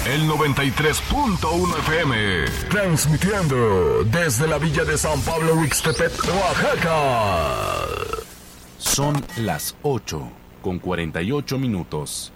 El 93.1 FM. Transmitiendo desde la villa de San Pablo Ixtepet, Oaxaca. Son las 8:48.